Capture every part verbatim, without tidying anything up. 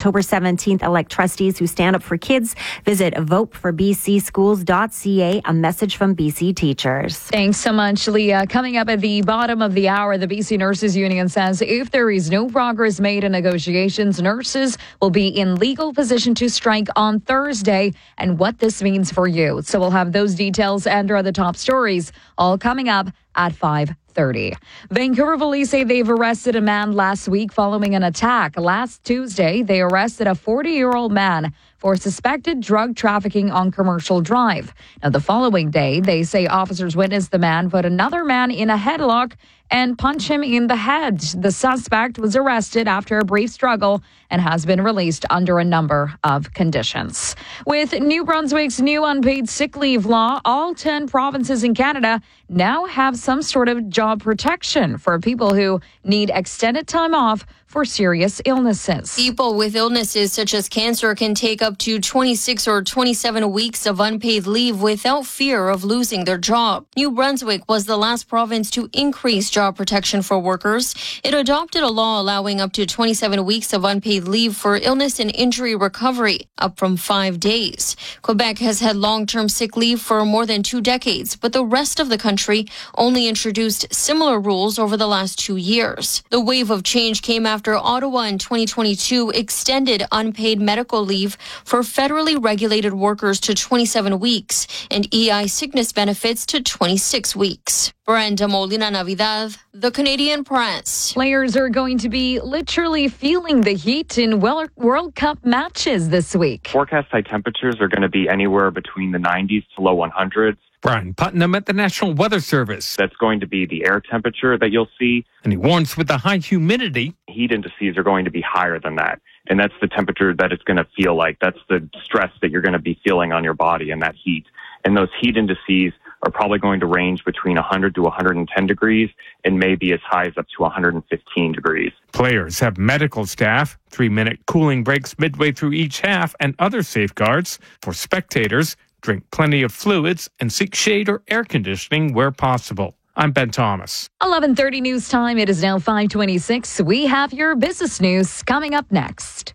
October seventeenth, elect trustees who stand up for kids. Visit vote for b c schools dot c a. A message from B C teachers. Thanks so much, Leah. Coming up at the bottom of the hour, the B C Nurses Union says if there is no progress made in negotiations, nurses will be in legal position to strike on Thursday, and what this means for you. So we'll have those details and our other top stories all coming up at five thirty. Vancouver police say they've arrested a man last week following an attack. Last Tuesday, they arrested a forty-year-old man for suspected drug trafficking on Commercial Drive. Now, the following day, they say officers witnessed the man put another man in a headlock and punch him in the head. The suspect was arrested after a brief struggle and has been released under a number of conditions. With New Brunswick's new unpaid sick leave law, all ten provinces in Canada now have some sort of job protection for people who need extended time off for serious illnesses. People with illnesses such as cancer can take up to twenty-six or twenty-seven weeks of unpaid leave without fear of losing their job. New Brunswick was the last province to increase job protection for workers. It adopted a law allowing up to twenty-seven weeks of unpaid leave for illness and injury recovery, up from five days. Quebec has had long-term sick leave for more than two decades, but the rest of the country only introduced similar rules over the last two years. The wave of change came after Ottawa in twenty twenty-two extended unpaid medical leave for federally regulated workers to twenty-seven weeks and E I sickness benefits to twenty-six weeks. Brenda Molina Navidad, The Canadian Press. Players are going to be literally feeling the heat in World Cup matches this week. Forecast high temperatures are going to be anywhere between the nineties to low hundreds. Brian Putnam at the National Weather Service. That's going to be the air temperature that you'll see. And he warns with the high humidity, heat indices are going to be higher than that. And that's the temperature that it's going to feel like. That's the stress that you're going to be feeling on your body and that heat. And those heat indices are probably going to range between one hundred to one hundred ten degrees and maybe as high as up to one hundred fifteen degrees. Players have medical staff, three-minute cooling breaks midway through each half, and other safeguards. For spectators, drink plenty of fluids and seek shade or air conditioning where possible. I'm Ben Thomas. eleven thirty news time. It is now five twenty-six. We have your business news coming up next.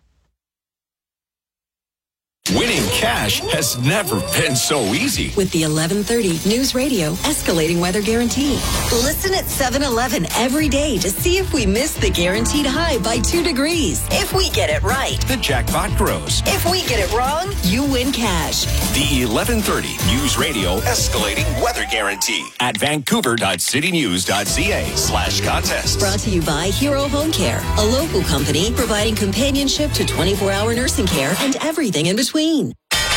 Winning cash has never been so easy. With the eleven thirty News Radio Escalating Weather Guarantee. Listen at seven eleven every day to see if we miss the guaranteed high by two degrees. If we get it right, the jackpot grows. If we get it wrong, you win cash. The eleven thirty News Radio Escalating Weather Guarantee at vancouver.citynews.ca slash contest. Brought to you by Hero Home Care, a local company providing companionship to twenty-four hour nursing care and everything in between. And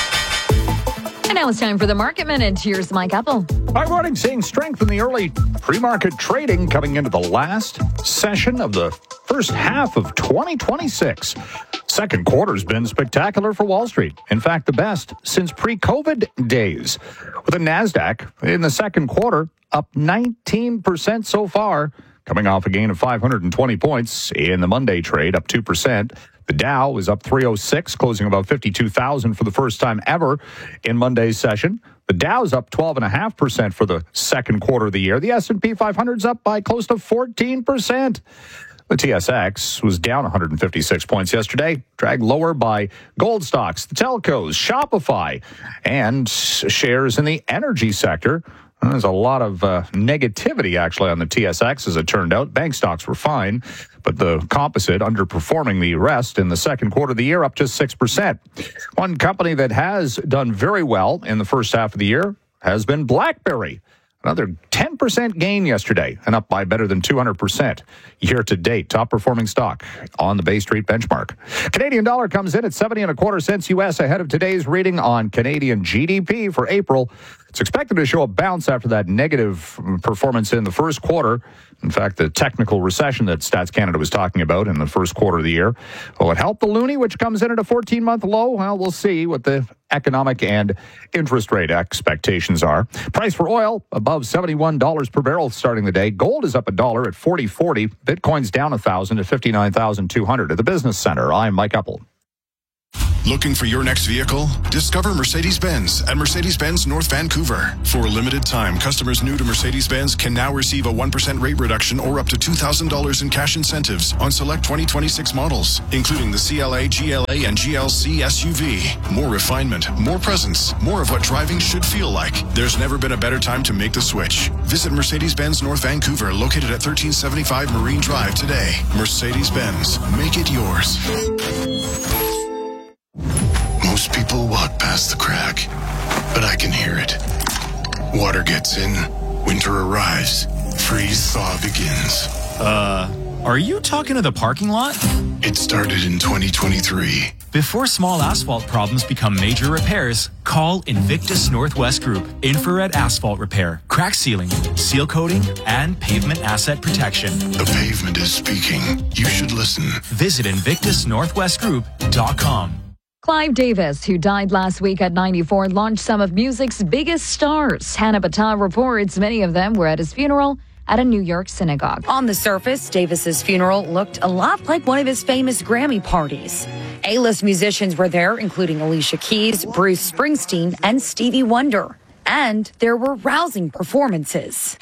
now it's time for the Market Minute. Here's Mike Apple. Hi, morning. Seeing strength in the early pre-market trading coming into the last session of the first half of twenty twenty-six. Second quarter's been spectacular for Wall Street. In fact, the best since pre-COVID days. With the NASDAQ in the second quarter up nineteen percent so far, coming off a gain of five hundred twenty points in the Monday trade, up two percent. The Dow is up three oh six, closing about fifty-two thousand for the first time ever in Monday's session. The Dow's up twelve point five percent for the second quarter of the year. The S and P five hundred's up by close to fourteen percent. The T S X was down one hundred fifty-six points yesterday, dragged lower by gold stocks, the telcos, Shopify, and shares in the energy sector. There's a lot of uh, negativity, actually, on the T S X, as it turned out. Bank stocks were fine, but the composite underperforming the rest in the second quarter of the year, up just six percent. One company that has done very well in the first half of the year has been BlackBerry. Another ten percent gain yesterday and up by better than two hundred percent year to date. Top performing stock on the Bay Street benchmark. Canadian dollar comes in at seventy and a quarter cents U S ahead of today's reading on Canadian G D P for April. It's expected to show a bounce after that negative performance in the first quarter. In fact, the technical recession that Stats Canada was talking about in the first quarter of the year. Will it help the loonie, which comes in at a fourteen-month low? Well, we'll see what the economic and interest rate expectations are. Price for oil above seventy-one dollars per barrel starting the day. Gold is up a dollar at forty forty. Bitcoin's down one thousand at fifty-nine thousand two hundred. At the Business Center, I'm Mike Uppel. Looking for your next vehicle? Discover Mercedes-Benz at Mercedes-Benz North Vancouver. For a limited time, customers new to Mercedes-Benz can now receive a one percent rate reduction or up to two thousand dollars in cash incentives on select twenty twenty-six models, including the C L A, G L A, and G L C S U V. More refinement, more presence, more of what driving should feel like. There's never been a better time to make the switch. Visit Mercedes-Benz North Vancouver, located at thirteen seventy-five Marine Drive today. Mercedes-Benz, make it yours. Most people walk past the crack, but I can hear it. Water gets in, winter arrives, freeze-thaw begins. Uh, are you talking to the parking lot? It started in twenty twenty-three. Before small asphalt problems become major repairs, call Invictus Northwest Group. Infrared asphalt repair, crack sealing, seal coating, and pavement asset protection. The pavement is speaking. You should listen. Visit invictus northwest group dot com. Clive Davis, who died last week at ninety-four, launched some of music's biggest stars. Hannah Patel reports many of them were at his funeral at a New York synagogue. On the surface, Davis's funeral looked a lot like one of his famous Grammy parties. A-list musicians were there, including Alicia Keys, Bruce Springsteen, and Stevie Wonder. And there were rousing performances.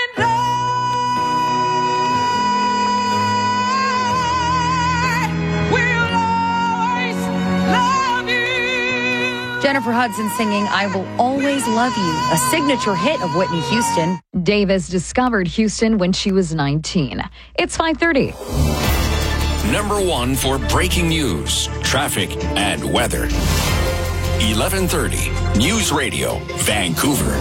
Jennifer Hudson singing I Will Always Love You, a signature hit of Whitney Houston. Davis discovered Houston when she was nineteen. It's five thirty. Number one for breaking news, traffic, and weather. eleven thirty News Radio, Vancouver.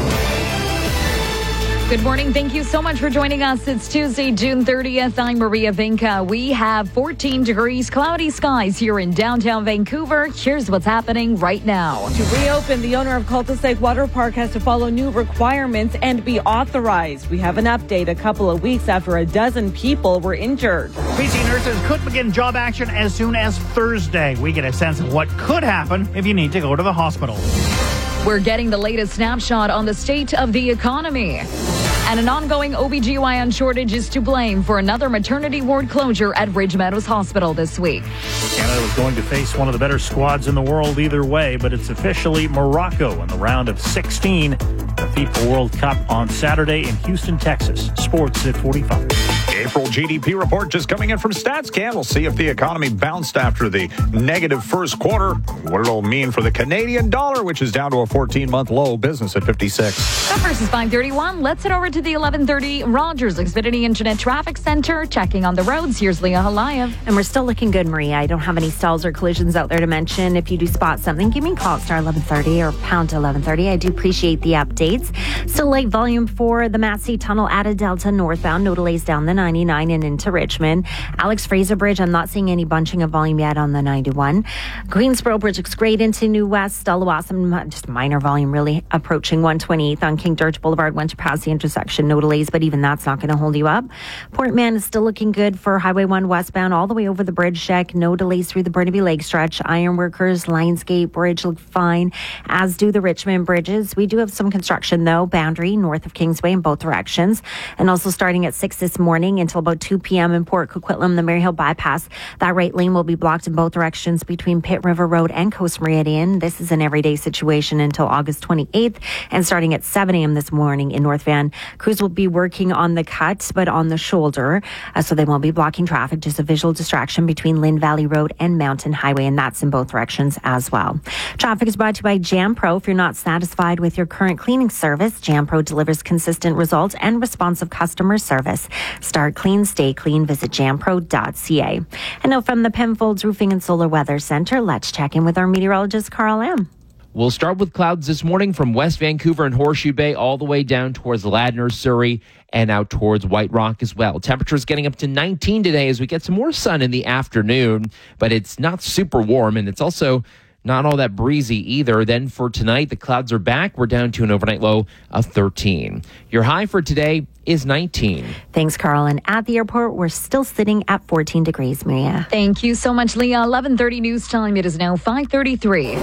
Good morning. Thank you so much for joining us. It's Tuesday, June thirtieth. I'm Maria Vinca. We have fourteen degrees, cloudy skies here in downtown Vancouver. Here's what's happening right now. To reopen, the owner of Cultus Lake Water Park has to follow new requirements and be authorized. We have an update a couple of weeks after a dozen people were injured. B C nurses could begin job action as soon as Thursday. We get a sense of what could happen if you need to go to the hospital. We're getting the latest snapshot on the state of the economy. And an ongoing O B G Y N shortage is to blame for another maternity ward closure at Ridge Meadows Hospital this week. Canada was going to face one of the better squads in the world either way, but it's officially Morocco in the round of sixteen. The FIFA World Cup on Saturday in Houston, Texas. Sports at forty-five. April G D P report just coming in from StatsCan. We'll see if the economy bounced after the negative first quarter. What it'll mean for the Canadian dollar, which is down to a fourteen-month low. Business at fifty-six. Up versus five thirty-one. Let's head over to the eleven thirty Rogers Xfinity Internet Traffic Center. Checking on the roads. Here's Leah Halayev. And we're still looking good, Maria. I don't have any stalls or collisions out there to mention. If you do spot something, give me a call at star eleven thirty or pound eleven thirty. I do appreciate the updates. Still light volume for the Massey Tunnel at a Delta northbound. No delays down the ninety-nine and into Richmond. Alex Fraser Bridge, I'm not seeing any bunching of volume yet on the ninety-one. Queensboro Bridge looks great into New West. Uluwasam, just minor volume really approaching one twenty-eighth on King George Boulevard. Once you pass the intersection, no delays, but even that's not going to hold you up. Port Mann is still looking good for Highway one westbound all the way over the bridge deck. No delays through the Burnaby Lake stretch. Ironworkers, Lionsgate Bridge look fine, as do the Richmond bridges. We do have some construction though. Boundary north of Kingsway in both directions, and also starting at six this morning until about two p.m. in Port Coquitlam, the Maryhill bypass. That right lane will be blocked in both directions between Pitt River Road and Coast Meridian. This is an everyday situation until August twenty-eighth, and starting at seven a.m. this morning in North Van. Crews will be working on the cut, but on the shoulder, uh, so they won't be blocking traffic. Just a visual distraction between Lynn Valley Road and Mountain Highway, and that's in both directions as well. Traffic is brought to you by JamPro. If you're not satisfied with your current cleaning service, JamPro delivers consistent results and responsive customer service. Start clean, stay clean. Visit jam pro dot c a. And now from the Penfolds Roofing and Solar Weather Center, let's check in with our meteorologist, Carl Lam. We'll start with clouds this morning from West Vancouver and Horseshoe Bay all the way down towards Ladner, Surrey, and out towards White Rock as well. Temperatures getting up to nineteen today as we get some more sun in the afternoon, but it's not super warm, and it's also not all that breezy either. Then for tonight, the clouds are back. We're down to an overnight low of thirteen. Your high for today is nineteen. Thanks, Carl. And at the airport, we're still sitting at fourteen degrees, Maria. Thank you so much, Leah. eleven thirty news time. It is now five thirty-three.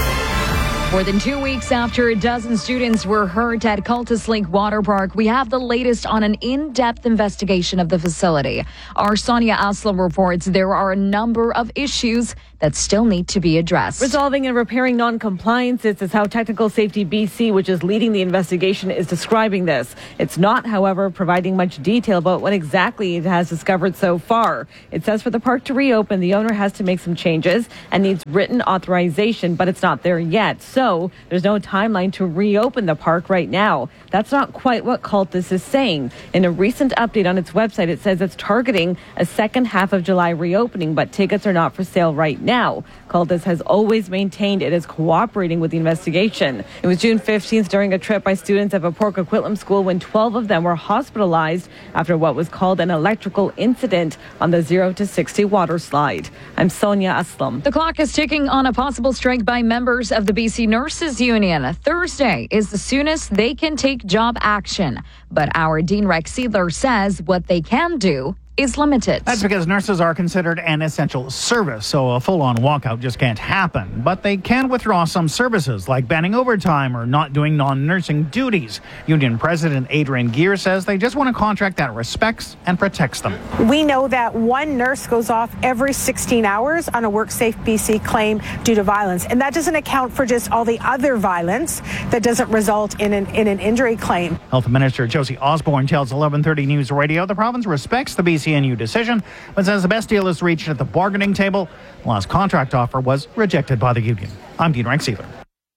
More than two weeks after a dozen students were hurt at Cultus Lake Water Park, we have the latest on an in-depth investigation of the facility. Our Sonia Aslam reports there are a number of issues that that still need to be addressed. Resolving and repairing non-compliances is how Technical Safety B C, which is leading the investigation, is describing this. It's not, however, providing much detail about what exactly it has discovered so far. It says for the park to reopen, the owner has to make some changes and needs written authorization, but it's not there yet. So there's no timeline to reopen the park right now. That's not quite what Cultus is saying. In a recent update on its website, it says it's targeting a second half of July reopening, but tickets are not for sale right now. Cultus has always maintained it is cooperating with the investigation. It was June fifteenth during a trip by students at Port Coquitlam School when twelve of them were hospitalized after what was called an electrical incident on the zero to sixty water slide. I'm Sonia Aslam. The clock is ticking on a possible strike by members of the B C Nurses Union. Thursday is the soonest they can take job action. But our Dean Rex Seidler says what they can do is limited. That's because nurses are considered an essential service, so a full-on walkout just can't happen. But they can withdraw some services, like banning overtime or not doing non-nursing duties. Union President Adrian Gear says they just want a contract that respects and protects them. We know that one nurse goes off every sixteen hours on a WorkSafe B C claim due to violence, and that doesn't account for just all the other violence that doesn't result in an, in an injury claim. Health Minister Josie Osborne tells eleven thirty News Radio the province respects the B C C N U decision, but says the best deal is reached at the bargaining table. The last contract offer was rejected by the union. I'm Dean Rex Seidler.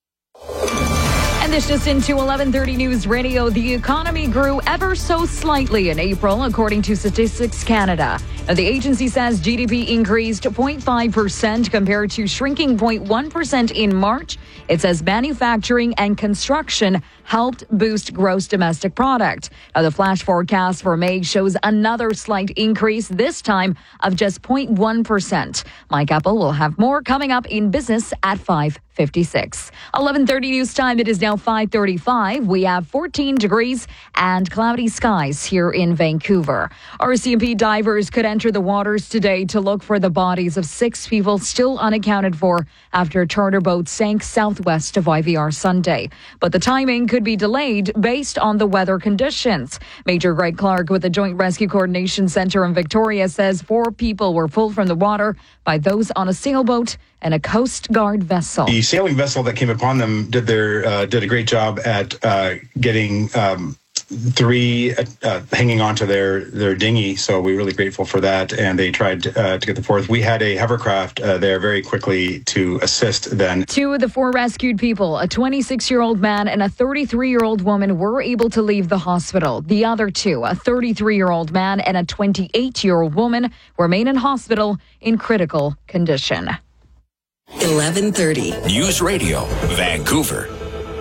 And this just into eleven thirty News Radio. The economy grew ever so slightly in April, according to Statistics Canada. Now, the agency says G D P increased zero point five percent compared to shrinking zero point one percent in March. It says manufacturing and construction helped boost gross domestic product. Now, the flash forecast for May shows another slight increase, this time of just zero point one percent. Mike Apple will have more coming up in business at five fifty-six. eleven thirty News Time. It is now five thirty-five. We have fourteen degrees and cloudy skies here in Vancouver. R C M P divers could enter the waters today to look for the bodies of six people still unaccounted for after a charter boat sank southwest of Y V R Sunday. But the timing could be delayed based on the weather conditions. Major Greg Clark with the Joint Rescue Coordination Center in Victoria says four people were pulled from the water by those on a sailboat and a Coast Guard vessel. The sailing vessel that came upon them did their uh, did a great job at uh, getting um, three uh, uh, hanging onto their their dinghy. So we're really grateful for that. And they tried uh, to get the fourth. We had a hovercraft uh, there very quickly to assist. Then two of the four rescued people, a twenty-six-year-old man and a thirty-three-year-old woman, were able to leave the hospital. The other two, a thirty-three-year-old man and a twenty-eight-year-old woman, remain in hospital in critical condition. eleven thirty News Radio, Vancouver.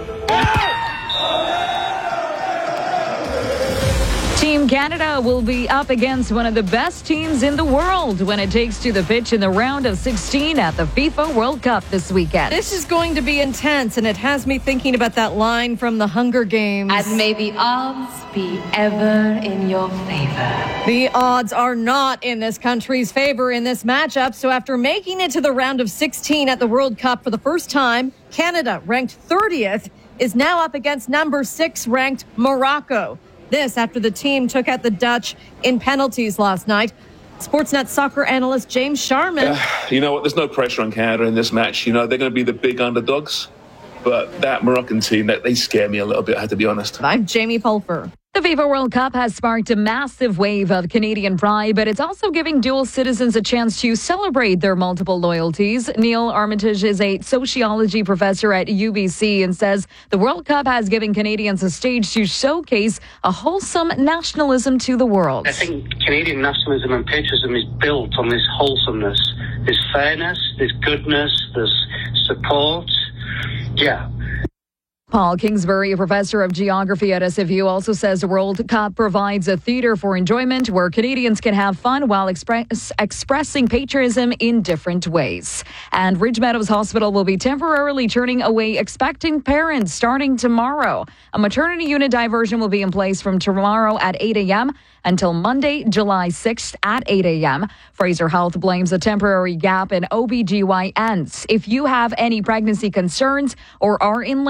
Team Canada will be up against one of the best teams in the world when it takes to the pitch in the round of sixteen at the FIFA World Cup this weekend. This is going to be intense, and it has me thinking about that line from the Hunger Games. And may the odds be ever in your favor. The odds are not in this country's favor in this matchup. So after making it to the round of sixteen at the World Cup for the first time, Canada, ranked thirtieth, is now up against number six ranked Morocco. This after the team took out the Dutch in penalties last night. Sportsnet soccer analyst James Sharman. Uh, you know what? There's no pressure on Canada in this match. You know, they're going to be the big underdogs. But that Moroccan team, that they scare me a little bit, I have to be honest. I'm Jamie Pulfer. The FIFA World Cup has sparked a massive wave of Canadian pride, but it's also giving dual citizens a chance to celebrate their multiple loyalties. Neil Armitage is a sociology professor at U B C and says the World Cup has given Canadians a stage to showcase a wholesome nationalism to the world. I think Canadian nationalism and patriotism is built on this wholesomeness. There's fairness, there's goodness, there's support. Yeah. Paul Kingsbury, a professor of geography at S F U, also says the World Cup provides a theater for enjoyment where Canadians can have fun while express, expressing patriotism in different ways. And Ridge Meadows Hospital will be temporarily turning away expectant parents starting tomorrow. A maternity unit diversion will be in place from tomorrow at eight a.m. until Monday, July sixth at eight a.m. Fraser Health blames a temporary gap in O B G Y Ns. If you have any pregnancy concerns or are in labor,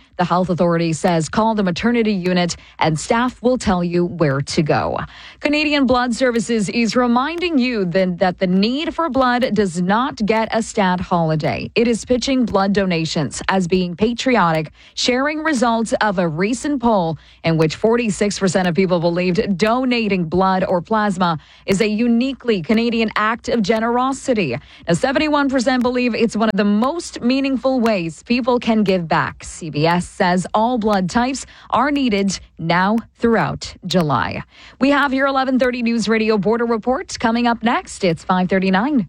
The health authority says call the maternity unit and staff will tell you where to go. Canadian Blood Services is reminding you that, that the need for blood does not get a stat holiday. It is pitching blood donations as being patriotic, sharing results of a recent poll in which forty-six percent of people believed donating blood or plasma is a uniquely Canadian act of generosity. Now, seventy-one percent believe it's one of the most meaningful ways people can give back. C B S says all blood types are needed now throughout July. We have your eleven thirty News Radio Border Report coming up next. It's five thirty-nine.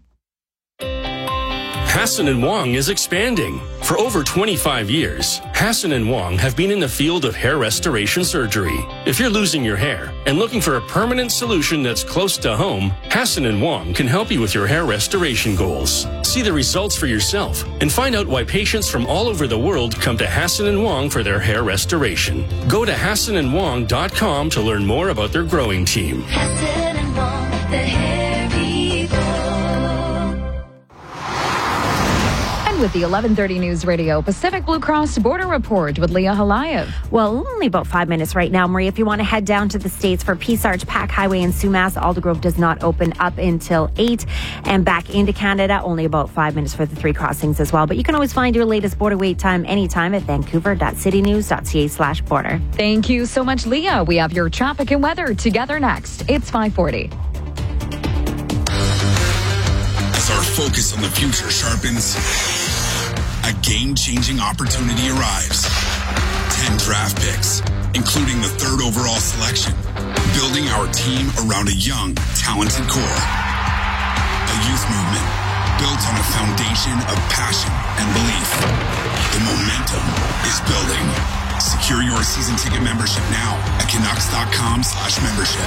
Hassan and Wong is expanding. For over twenty-five years, Hassan and Wong have been in the field of hair restoration surgery. If you're losing your hair and looking for a permanent solution that's close to home, Hassan and Wong can help you with your hair restoration goals. See the results for yourself and find out why patients from all over the world come to Hassan and Wong for their hair restoration. Go to hassan and wong dot com to learn more about their growing team. Hassan and Wong, the hair people. With the eleven thirty News Radio Pacific Blue Cross Border Report with Leah Halayev. Well, only about five minutes right now, Marie. If you want to head down to the States for Peace Arch, Pack Highway in Sumas, Aldergrove does not open up until eight. And back into Canada, only about five minutes for the three crossings as well. But you can always find your latest border wait time anytime at vancouver dot city news dot c a slash border. Thank you so much, Leah. We have your traffic and weather together next. It's five forty. As our focus on the future sharpens, a game-changing opportunity arrives. Ten draft picks, including the third overall selection, building our team around a young, talented core. A youth movement built on a foundation of passion and belief. The momentum is building. Secure your season ticket membership now at canucks dot com slash membership.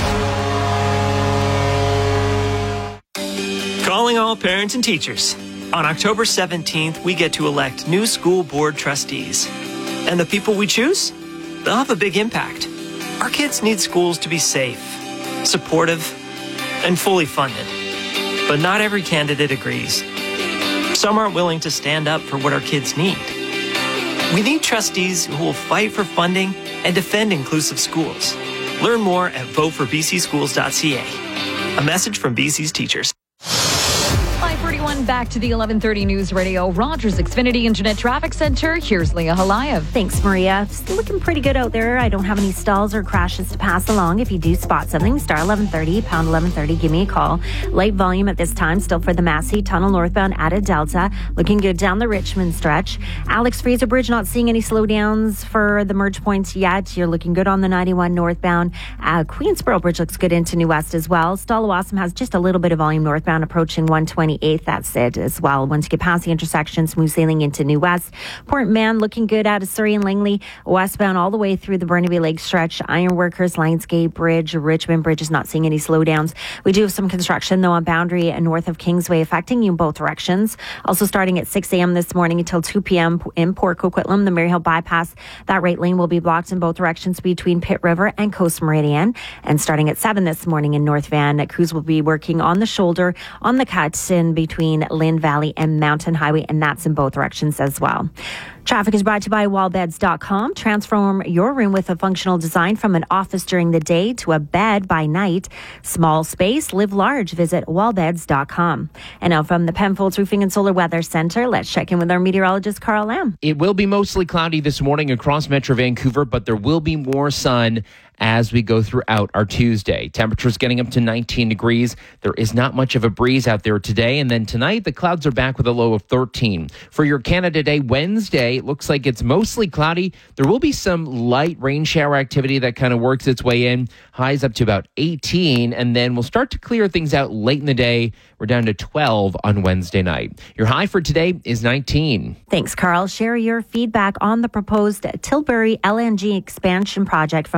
Calling all parents and teachers. On October seventeenth, we get to elect new school board trustees. And the people we choose? They'll have a big impact. Our kids need schools to be safe, supportive, and fully funded. But not every candidate agrees. Some aren't willing to stand up for what our kids need. We need trustees who will fight for funding and defend inclusive schools. Learn more at vote for b c schools dot c a. A message from B C's teachers. five forty-one, back to the eleven thirty News Radio Rogers Xfinity Internet Traffic Center. Here's Leah Halayev. Thanks, Maria. It's looking pretty good out there. I don't have any stalls or crashes to pass along. If you do spot something, star eleven thirty, pound eleven thirty, give me a call. Light volume at this time, still for the Massey Tunnel northbound out of Delta. Looking good down the Richmond stretch. Alex Fraser Bridge, not seeing any slowdowns for the merge points yet. You're looking good on the ninety-one northbound. Uh, Queensboro Bridge looks good into New West as well. Stallawasam has just a little bit of volume northbound approaching one twenty-eighth. That's it as well. Once you get past the intersection, smooth sailing into New West. Port Mann looking good out of Surrey and Langley, westbound all the way through the Burnaby Lake stretch. Ironworkers, Lionsgate Bridge, Richmond Bridge is not seeing any slowdowns. We do have some construction though on Boundary and north of Kingsway affecting you in both directions. Also starting at six a.m. this morning until two p.m. in Port Coquitlam, the Maryhill bypass. That right lane will be blocked in both directions between Pitt River and Coast Meridian. And starting at seven this morning in North Van, crews will be working on the shoulder on the cuts in between Lynn Valley and Mountain Highway, and that's in both directions as well. Traffic is brought to you by wall beds dot com. Transform your room with a functional design from an office during the day to a bed by night. Small space, live large. Visit wall beds dot com. And now from the Penfolds Roofing and Solar Weather Center, let's check in with our meteorologist, Carl Lamb. It will be mostly cloudy this morning across Metro Vancouver, but there will be more sun as we go throughout our Tuesday. Temperatures getting up to nineteen degrees. There is not much of a breeze out there today. And then tonight, the clouds are back with a low of thirteen. For your Canada Day Wednesday, it looks like it's mostly cloudy. There will be some light rain shower activity that kind of works its way in. Highs up to about eighteen. And then we'll start to clear things out late in the day. We're down to twelve on Wednesday night. Your high for today is nineteen. Thanks, Carl. Share your feedback on the proposed Tilbury L N G expansion project from June twentieth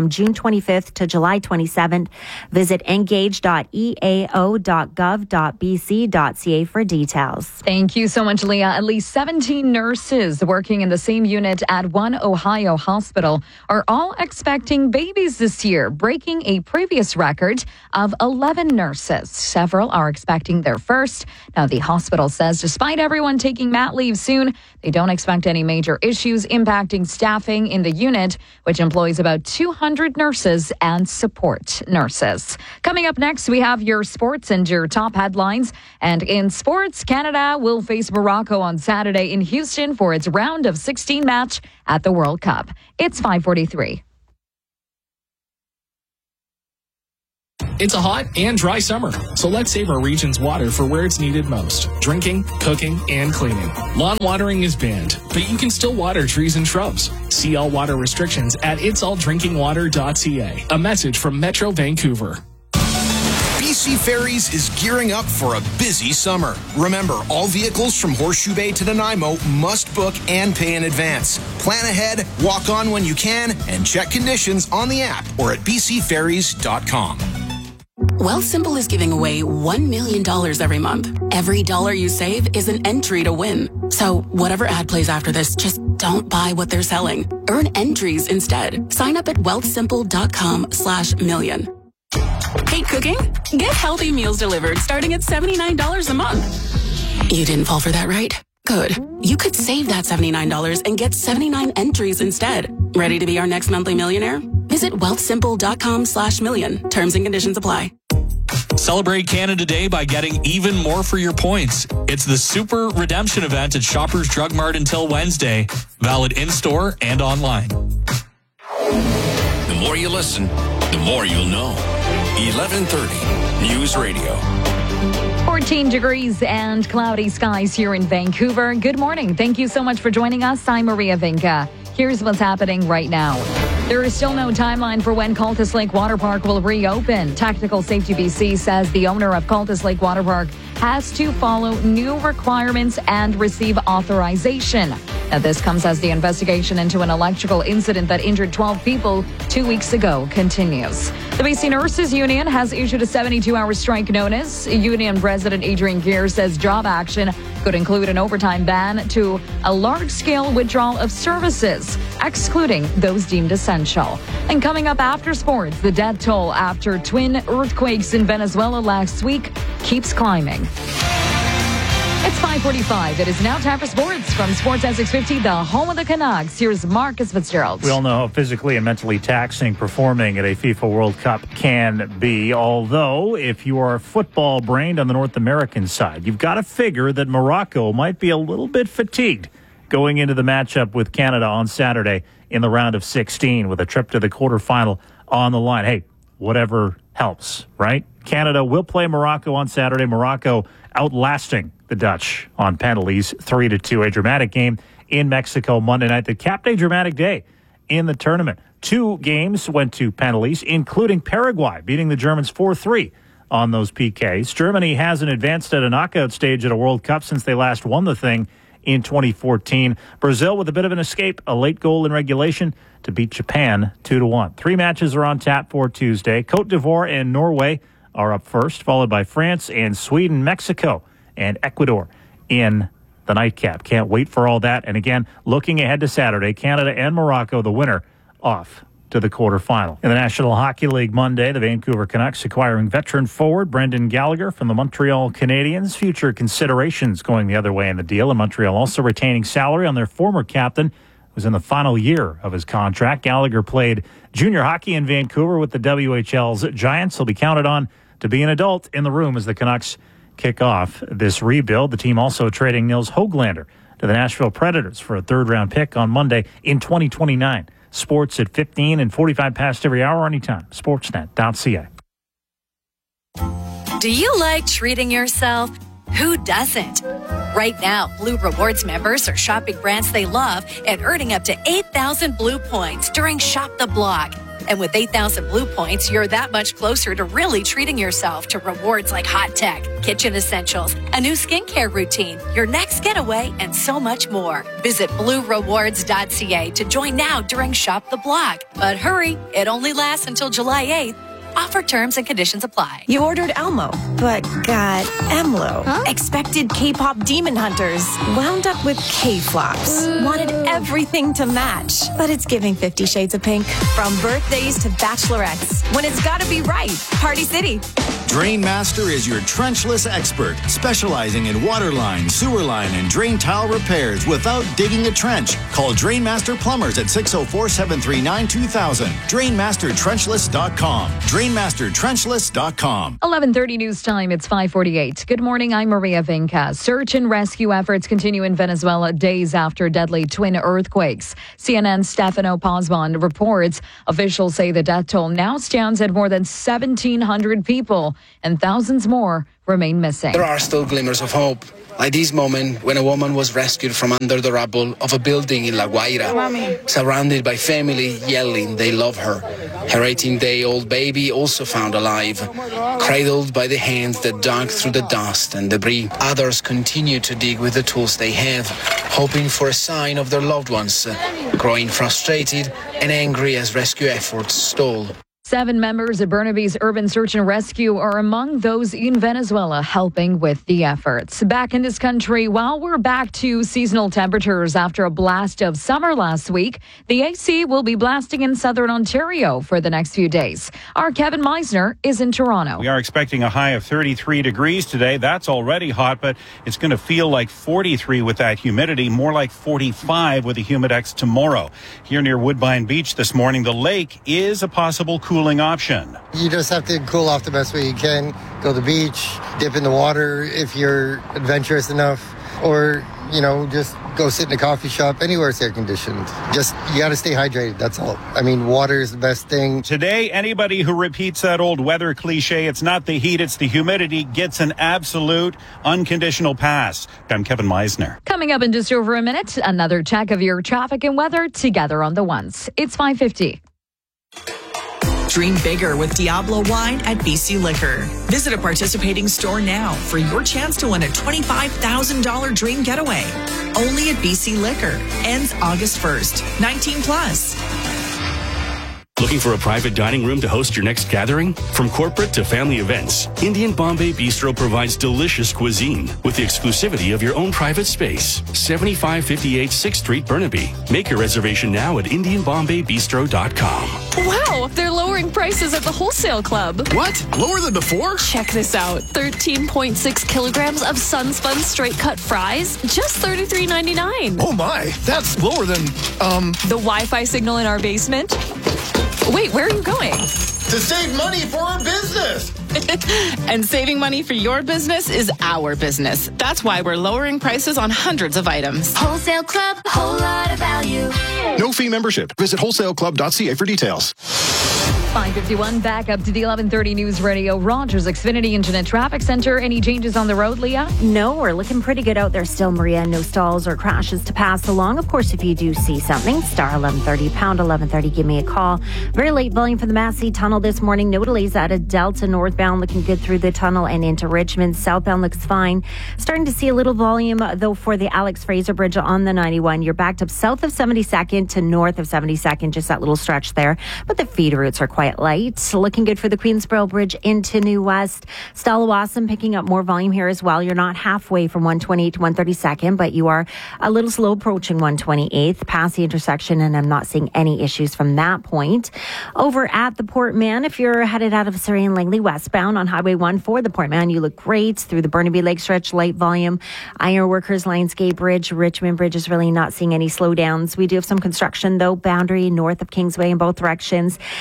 twenty-fifth to July twenty-seventh. Visit engage dot e a o dot gov dot b c dot c a for details. Thank you so much, Leah. At least seventeen nurses working in the same unit at one Ohio hospital are all expecting babies this year, breaking a previous record of eleven nurses. Several are expecting their first. Now, the hospital says despite everyone taking mat leave soon, they don't expect any major issues impacting staffing in the unit, which employs about two hundred nurses and support nurses. Coming up next, we have your sports and your top headlines. And in sports, Canada will face Morocco on Saturday in Houston for its round of sixteen match at the World Cup. It's five forty-three. It's a hot and dry summer, so let's save our region's water for where it's needed most: drinking, cooking, and cleaning. Lawn watering is banned, but you can still water trees and shrubs. See all water restrictions at its all drinking water dot c a. A message from Metro Vancouver. B C Ferries is gearing up for a busy summer. Remember, all vehicles from Horseshoe Bay to Nanaimo must book and pay in advance. Plan ahead, walk on when you can, and check conditions on the app or at b c ferries dot com. Wealthsimple is giving away one million dollars every month. Every dollar you save is an entry to win. So whatever ad plays after this, just don't buy what they're selling. Earn entries instead. Sign up at wealthsimple dot com slash million. Hate cooking? Get healthy meals delivered starting at seventy-nine dollars a month. You didn't fall for that, right? Good. You could save that seventy-nine dollars and get seventy-nine entries instead. Ready to be our next monthly millionaire? Visit wealthsimple dot com slash million. Terms and conditions apply. Celebrate Canada Day by getting even more for your points. It's the Super Redemption event at Shoppers Drug Mart until Wednesday. Valid in-store and online. The more you listen, the more you'll know. eleven thirty News Radio. fourteen degrees and cloudy skies here in Vancouver. Good morning. Thank you so much for joining us. I'm Maria Vinca. Here's what's happening right now. There is still no timeline for when Cultus Lake Water Park will reopen. Technical Safety B C says the owner of Cultus Lake Water Park has to follow new requirements and receive authorization. Now, this comes as the investigation into an electrical incident that injured twelve people two weeks ago continues. The B C Nurses Union has issued a seventy-two hour strike notice. Union President Adrian Gear says job action could include an overtime ban to a large-scale withdrawal of services, excluding those deemed essential. And coming up after sports, the death toll after twin earthquakes in Venezuela last week keeps climbing. It's five forty-five. It is now time for sports from Sports at six fifty, the home of the Canucks. Here's Marcus Fitzgerald. We all know how physically and mentally taxing performing at a FIFA World Cup can be. Although, if you are football-brained on the North American side, you've got to figure that Morocco might be a little bit fatigued going into the matchup with Canada on Saturday in the round of sixteen with a trip to the quarterfinal on the line. Hey, whatever helps, right? Canada will play Morocco on Saturday. Morocco outlasting the Dutch on penalties, three to two. A dramatic game in Mexico Monday night that capped a dramatic day in the tournament. Two games went to penalties, including Paraguay beating the Germans four three on those P Ks. Germany hasn't advanced at a knockout stage at a World Cup since they last won the thing in twenty fourteen. Brazil with a bit of an escape, a late goal in regulation to beat Japan two to one. Three matches are on tap for Tuesday. Cote d'Ivoire and Norway are up first, followed by France and Sweden, Mexico and Ecuador in the nightcap. Can't wait for all that. And again, looking ahead to Saturday, Canada and Morocco, the winner, off to the quarterfinal. In the National Hockey League Monday, the Vancouver Canucks acquiring veteran forward Brendan Gallagher from the Montreal Canadiens. Future considerations going the other way in the deal. And Montreal also retaining salary on their former captain, who's in the final year of his contract. Gallagher played junior hockey in Vancouver with the W H L's Giants. He'll be counted on to be an adult in the room as the Canucks kick off this rebuild. The team also trading Nils Höglander to the Nashville Predators for a third-round pick on Monday in twenty twenty-nine. Sports at fifteen and forty-five past every hour anytime. Sportsnet dot c a. Do you like treating yourself? Who doesn't? Right now, Blue Rewards members are shopping brands they love and earning up to eight thousand Blue points during Shop the Block. And with eight thousand Blue Points, you're that much closer to really treating yourself to rewards like hot tech, kitchen essentials, a new skincare routine, your next getaway, and so much more. Visit blue rewards dot c a to join now during Shop the Block. But hurry, it only lasts until July eighth. Offer terms and conditions apply. You ordered Elmo, but got Emlo. Huh? Expected K-pop demon hunters. Wound up with K-flops. Wanted everything to match, but it's giving Fifty Shades of Pink. From birthdays to bachelorettes, when it's gotta be right. Party City. Drainmaster is your trenchless expert, specializing in water line, sewer line, and drain tile repairs without digging a trench. Call Drainmaster Plumbers at six oh four, seven three nine, two thousand. Drainmaster Trenchless dot com. Drainmaster Trenchless dot com. eleven thirty news time. It's five forty-eight. Good morning. I'm Maria Vinca. Search and rescue efforts continue in Venezuela days after deadly twin earthquakes. C N N's Stefano Pozban reports officials say the death toll now stands at more than seventeen hundred people, and thousands more remain missing. There are still glimmers of hope, like this moment when a woman was rescued from under the rubble of a building in La Guaira, surrounded by family yelling they love her. Her eighteen-day-old baby also found alive, cradled by the hands that dug through the dust and debris. Others continue to dig with the tools they have, hoping for a sign of their loved ones, growing frustrated and angry as rescue efforts stall. Seven members of Burnaby's Urban Search and Rescue are among those in Venezuela helping with the efforts. Back in this country, while we're back to seasonal temperatures after a blast of summer last week, the A C will be blasting in southern Ontario for the next few days. Our Kevin Meisner is in Toronto. We are expecting a high of thirty-three degrees today. That's already hot, but it's going to feel like forty-three with that humidity, more like forty-five with the Humidex tomorrow. Here near Woodbine Beach this morning, the lake is a possible cooling option. You just have to cool off the best way you can. Go to the beach, dip in the water if you're adventurous enough, or, you know, just go sit in a coffee shop, anywhere it's air conditioned. Just, you got to stay hydrated, that's all. I mean, water is the best thing. Today, anybody who repeats that old weather cliche, it's not the heat, it's the humidity, gets an absolute unconditional pass. I'm Kevin Meisner. Coming up in just over a minute, another check of your traffic and weather together on the ones. It's five fifty. Dream bigger with Diablo Wine at B C Liquor. Visit a participating store now for your chance to win a twenty-five thousand dollars dream getaway. Only at B C Liquor. Ends August first. nineteen plus. Looking for a private dining room to host your next gathering? From corporate to family events, Indian Bombay Bistro provides delicious cuisine with the exclusivity of your own private space. seventy-five fifty-eight sixth Street, Burnaby. Make your reservation now at indian bombay bistro dot com. Wow, they're lowering prices at the wholesale club. What? Lower than before? Check this out. thirteen point six kilograms of Sunspun straight cut fries, just thirty-three ninety-nine. Oh my, that's lower than, um... the Wi-Fi signal in our basement? Wait, where are you going? To save money for our business! And saving money for your business is our business. That's why we're lowering prices on hundreds of items. Wholesale Club, whole lot of value. No fee membership. Visit wholesale club dot c a for details. five fifty-one, back up to the eleven thirty News Radio. Rogers Xfinity Internet Traffic Center. Any changes on the road, Leah? No, we're looking pretty good out there still, Maria. No stalls or crashes to pass along. Of course, if you do see something, star eleven thirty, pound eleven thirty, give me a call. Very late volume for the Massey Tunnel this morning. No delays out of Delta northbound, looking good through the tunnel and into Richmond. Southbound looks fine. Starting to see a little volume, though, for the Alex Fraser Bridge on the ninety-one. You're backed up south of seventy-second to north of seventy-second, just that little stretch there. But the feed routes are quite light. Looking good for the Queensboro Bridge into New West. Stallawasam picking up more volume here as well. You're not halfway from one twenty-eight to one thirty-second, but you are a little slow approaching one twenty-eighth past the intersection, and I'm not seeing any issues from that point. Over at the Port Mann, if you're headed out of Surrey and Langley westbound on Highway one for the Port Mann, you look great through the Burnaby Lake stretch, light volume. Ironworkers, Lionsgate Bridge, Richmond Bridge is really not seeing any slowdowns. We do have some construction, though, boundary north of Kingsway in both directions, and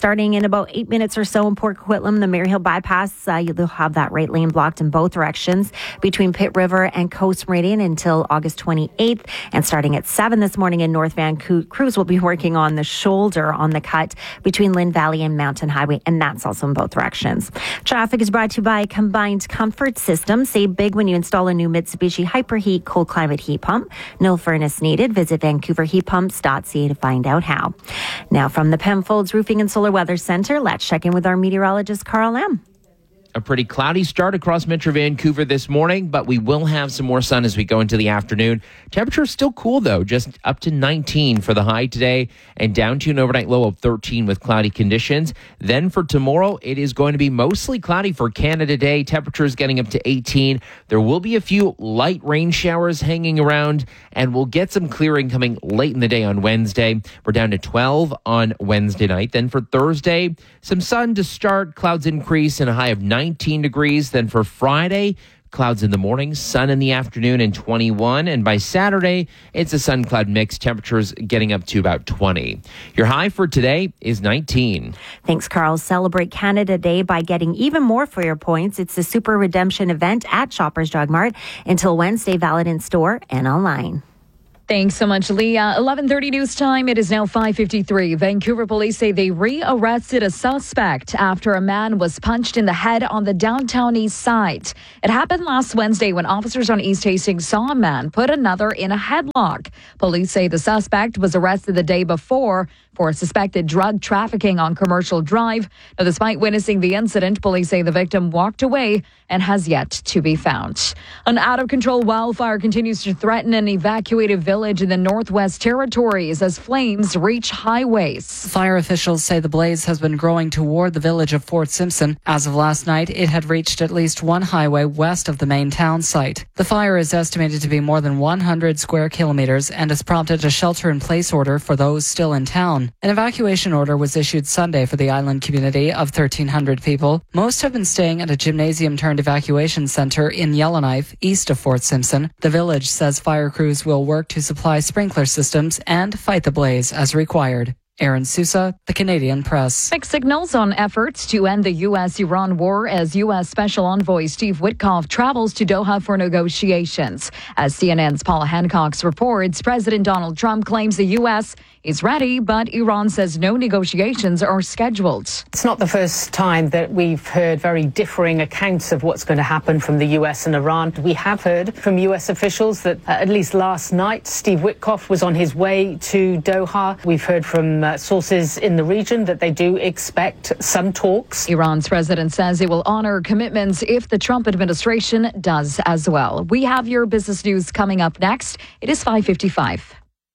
starting in about eight minutes or so in Port Coquitlam, the Maryhill bypass, uh, you'll have that right lane blocked in both directions between Pitt River and Coast Meridian until August twenty-eighth. And starting at seven this morning in North Vancouver, crews will be working on the shoulder on the cut between Lynn Valley and Mountain Highway, and that's also in both directions. Traffic is brought to you by Combined Comfort System. Save big when you install a new Mitsubishi Hyperheat cold climate heat pump. No furnace needed. Visit vancouver heat pumps dot c a to find out how. Now from the Penfolds Roofing and Solar Weather Center, let's check in with our meteorologist, Carl Lam. A pretty cloudy start across Metro Vancouver this morning, but we will have some more sun as we go into the afternoon. Temperature is still cool, though, just up to nineteen for the high today and down to an overnight low of thirteen with cloudy conditions. Then for tomorrow, it is going to be mostly cloudy for Canada Day. Temperatures getting up to eighteen. There will be a few light rain showers hanging around, and we'll get some clearing coming late in the day on Wednesday. We're down to twelve on Wednesday night. Then for Thursday, some sun to start, clouds increase, and a high of nineteen degrees. Then for Friday, clouds in the morning, sun in the afternoon, and twenty-one. And by Saturday, it's a sun-cloud mix. Temperatures getting up to about twenty. Your high for today is nineteen. Thanks, Carl. Celebrate Canada Day by getting even more for your points. It's the Super Redemption event at Shoppers Drug Mart until Wednesday, valid in store and online. Thanks so much, Leah. eleven thirty news time. It is now five fifty-three. Vancouver police say they rearrested a suspect after a man was punched in the head on the downtown east side. It happened last Wednesday when officers on East Hastings saw a man put another in a headlock. Police say the suspect was arrested the day before for suspected drug trafficking on Commercial Drive. Now, despite witnessing the incident, police say the victim walked away and has yet to be found. An out-of-control wildfire continues to threaten an evacuated village in the Northwest Territories as flames reach highways. Fire officials say the blaze has been growing toward the village of Fort Simpson. As of last night, it had reached at least one highway west of the main town site. The fire is estimated to be more than one hundred square kilometers and has prompted a shelter-in-place order for those still in town. An evacuation order was issued Sunday for the island community of thirteen hundred people. Most have been staying at a gymnasium-turned evacuation center in Yellowknife, east of Fort Simpson. The village says fire crews will work to supply sprinkler systems and fight the blaze as required. Aaron Sousa, The Canadian Press. Mixed signals on efforts to end the U S Iran war as U S Special Envoy Steve Witkoff travels to Doha for negotiations. As C N N's Paula Hancock reports, President Donald Trump claims the U S is ready, but Iran says no negotiations are scheduled. It's not the first time that we've heard very differing accounts of what's going to happen from the U S and Iran. We have heard from U S officials that uh, at least last night, Steve Witkoff was on his way to Doha. We've heard from uh, sources in the region that they do expect some talks. Iran's president says it will honor commitments if the Trump administration does as well. We have your business news coming up next. It is five fifty-five.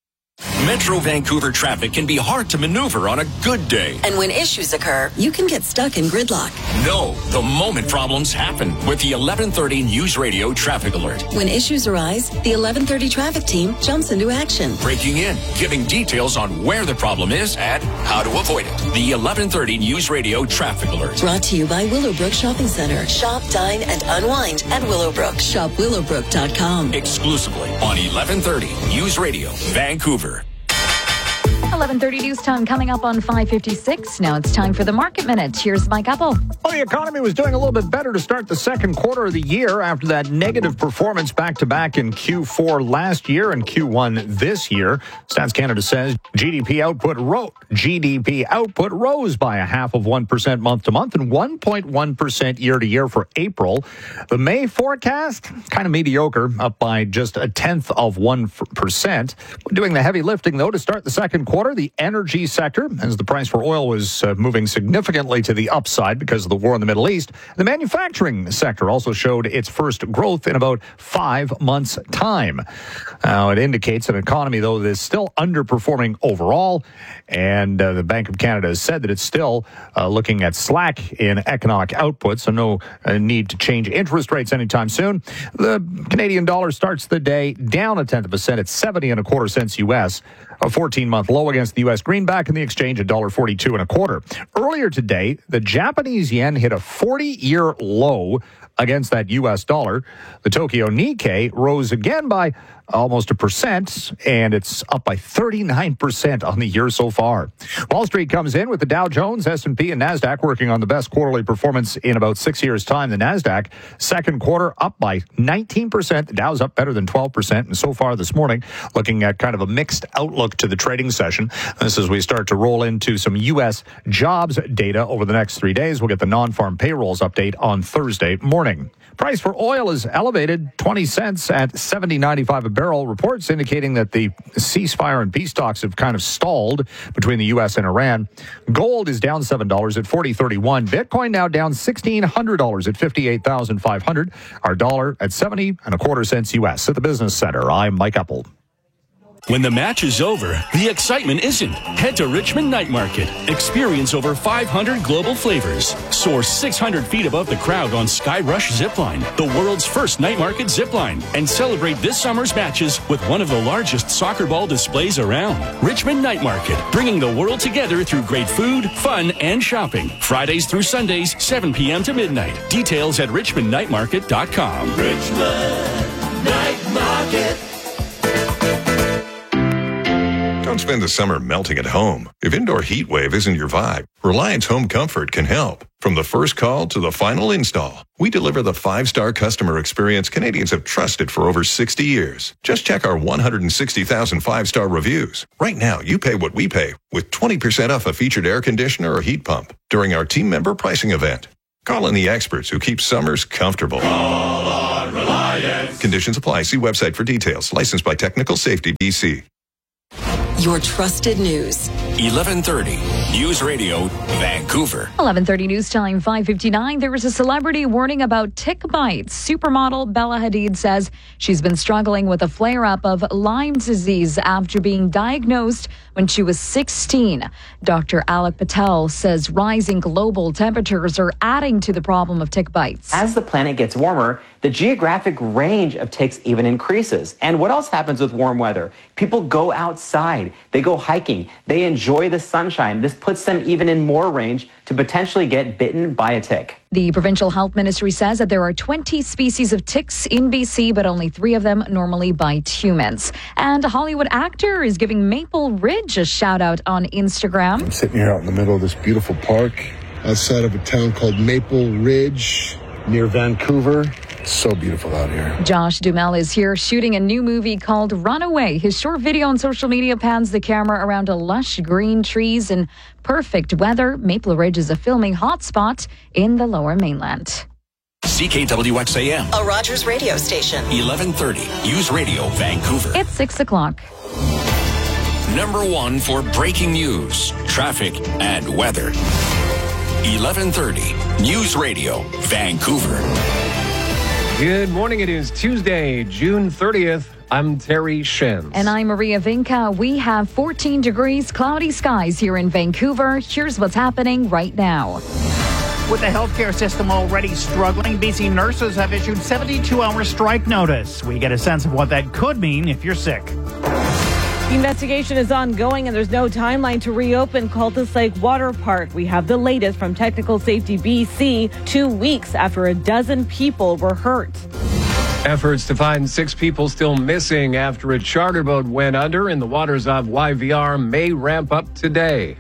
Metro Vancouver traffic can be hard to maneuver on a good day. And when issues occur, you can get stuck in gridlock. No, the moment problems happen with the eleven thirty News Radio Traffic Alert. When issues arise, the eleven thirty traffic team jumps into action. Breaking in, giving details on where the problem is and how to avoid it. The eleven thirty News Radio Traffic Alert. Brought to you by Willowbrook Shopping Center. Shop, dine, and unwind at Willowbrook. Shop willowbrook dot com. Exclusively on eleven thirty News Radio Vancouver. eleven thirty news time coming up on five fifty-six. Now it's time for the Market Minute. Here's Mike Apple. Well, the economy was doing a little bit better to start the second quarter of the year after that negative performance back-to-back in Q four last year and Q one this year. Stats Canada says G D P output ro- G D P output rose by a half of one percent month-to-month and one point one percent year-to-year for April. The May forecast, kind of mediocre, up by just a tenth of one percent. Doing the heavy lifting, though, to start the second quarter, the energy sector, as the price for oil was uh, moving significantly to the upside because of the war in the Middle East. The manufacturing sector also showed its first growth in about five months' time. Now, it indicates an economy, though, that is still underperforming overall, and uh, the Bank of Canada has said that it's still uh, looking at slack in economic output, so no uh, need to change interest rates anytime soon. The Canadian dollar starts the day down a tenth of a cent at seventy and a quarter cents U S, a fourteen-month low against the U S greenback, and the exchange at one dollar forty-two and a quarter. Earlier today, the Japanese yen hit a forty-year low against that U S dollar. The Tokyo Nikkei rose again by almost a percent, and it's up by thirty-nine percent on the year so far. Wall Street comes in with the Dow Jones, S and P, and NASDAQ working on the best quarterly performance in about six years' time. The NASDAQ, second quarter, up by nineteen percent. The Dow's up better than twelve percent. And so far this morning, looking at kind of a mixed outlook to the trading session. This is we start to roll into some U S jobs data over the next three days. We'll get the non-farm payrolls update on Thursday morning. Price for oil is elevated twenty cents at seventy ninety-five a barrel. Reports indicating that the ceasefire and peace talks have kind of stalled between the U S and Iran. Gold is down seven dollars at forty thirty-one. Bitcoin now down sixteen hundred dollars at fifty-eight thousand five hundred. Our dollar at seventy and a quarter cents U S. At the Business Center, I'm Mike Apple. When the match is over, the excitement isn't. Head to Richmond Night Market. Experience over five hundred global flavors. Soar six hundred feet above the crowd on Sky Rush Zipline, the world's first night market zipline. And celebrate this summer's matches with one of the largest soccer ball displays around. Richmond Night Market, bringing the world together through great food, fun, and shopping. Fridays through Sundays, seven p.m. to midnight. Details at richmond night market dot com. Richmond Night Market. Don't spend the summer melting at home. If indoor heat wave isn't your vibe, Reliance Home Comfort can help. From the first call to the final install, we deliver the five-star customer experience Canadians have trusted for over sixty years. Just check our one hundred sixty thousand five-star reviews. Right now, you pay what we pay with twenty percent off a featured air conditioner or heat pump during our team member pricing event. Call in the experts who keep summers comfortable. Call on Reliance. Conditions apply. See website for details. Licensed by Technical Safety B C. Your trusted news. eleven thirty News Radio, Vancouver. eleven thirty news time, five fifty-nine. There was a celebrity warning about tick bites. Supermodel Bella Hadid says she's been struggling with a flare-up of Lyme disease after being diagnosed when she was sixteen. Doctor Alok Patel says rising global temperatures are adding to the problem of tick bites. As the planet gets warmer, the geographic range of ticks even increases. And what else happens with warm weather? People go outside, they go hiking, they enjoy the sunshine. This puts them even in more range to potentially get bitten by a tick. The provincial health ministry says that there are twenty species of ticks in B C, but only three of them normally bite humans. And a Hollywood actor is giving Maple Ridge a shout out on Instagram. I'm sitting here out in the middle of this beautiful park outside of a town called Maple Ridge near Vancouver. So beautiful out here. Josh Duhamel is here shooting a new movie called Runaway. His short video on social media pans the camera around a lush green trees and perfect weather. Maple Ridge is a filming hotspot in the Lower Mainland. C K W X A M. A Rogers radio station. eleven thirty News Radio, Vancouver. It's six o'clock. Number one for breaking news, traffic, and weather. eleven thirty News Radio, Vancouver. Good morning. It is Tuesday, June thirtieth. I'm Terry Shins. And I'm Maria Vinca. We have fourteen degrees, cloudy skies here in Vancouver. Here's what's happening right now. With the healthcare system already struggling, B C nurses have issued seventy-two hour strike notice. We get a sense of what that could mean if you're sick. The investigation is ongoing and there's no timeline to reopen Cultus Lake Water Park. We have the latest from Technical Safety B C, two weeks after a dozen people were hurt. Efforts to find six people still missing after a charter boat went under in the waters of Y V R may ramp up today.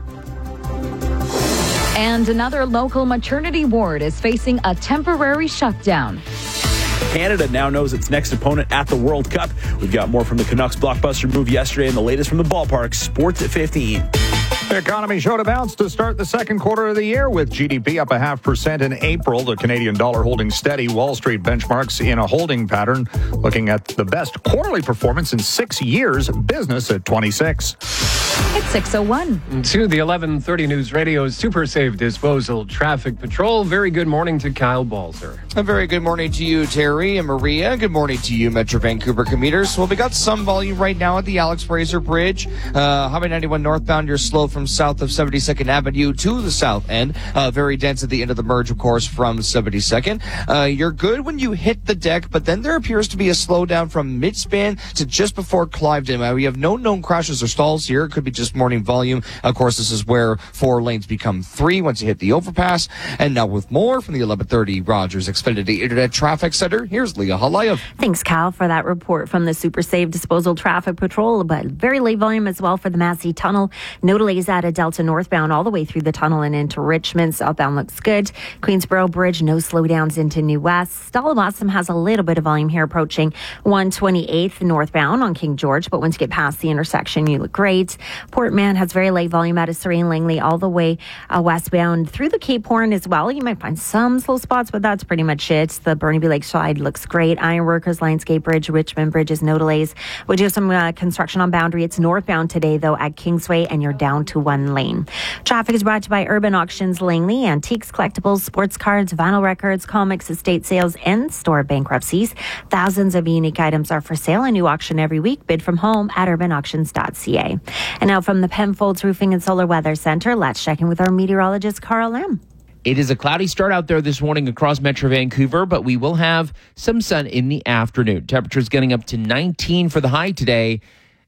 And another local maternity ward is facing a temporary shutdown. Canada now knows its next opponent at the World Cup. We've got more from the Canucks blockbuster move yesterday and the latest from the ballpark. Sports at fifteen. The economy showed a bounce to start the second quarter of the year with G D P up a half percent in April. The Canadian dollar holding steady. Wall Street benchmarks in a holding pattern. Looking at the best quarterly performance in six years. Business at twenty-six. It's six oh one. To the eleven thirty News Radio Super Safe Disposal Traffic Patrol. Very good morning to Kyle Balzer. A very good morning to you, Terry and Maria. Good morning to you, Metro Vancouver commuters. Well, we got some volume right now at the Alex Fraser Bridge. Uh, Highway ninety-one northbound, you're slow from south of seventy-second Avenue to the south end. Uh, very dense at the end of the merge, of course, from seventy-second. Uh, you're good when you hit the deck, but then there appears to be a slowdown from midspan to just before Cliveden. Uh, we have no known crashes or stalls here. It could be be just morning volume. Of course, this is where four lanes become three once you hit the overpass. And now with more from the eleven thirty Rogers Xfinity Internet Traffic Center, here's Leah Halayev. Thanks, Kyle, for that report from the Super Save Disposal Traffic Patrol. But very late volume as well for the Massey Tunnel. No delays at a Delta northbound all the way through the tunnel and into Richmond. Southbound looks good. Queensboro Bridge, no slowdowns into New West. Stallawasam has a little bit of volume here approaching one twenty-eighth northbound on King George. But once you get past the intersection, you look great. Port Mann has very late volume out of Surrey and Langley all the way uh, westbound through the Cape Horn as well. You might find some slow spots, but that's pretty much it. The Burnaby Lakeside looks great. Ironworkers, Lionsgate Bridge, Richmond Bridges, no delays. We do have some uh, construction on Boundary. It's northbound today, though, at Kingsway, and you're down to one lane. Traffic is brought to you by Urban Auctions Langley, antiques, collectibles, sports cards, vinyl records, comics, estate sales, and store bankruptcies. Thousands of unique items are for sale. A new auction every week. Bid from home at urban auctions dot c a. And now from the Penfolds Roofing and Solar Weather Center, let's check in with our meteorologist, Carl Lamb. It is a cloudy start out there this morning across Metro Vancouver, but we will have some sun in the afternoon. Temperatures getting up to nineteen for the high today.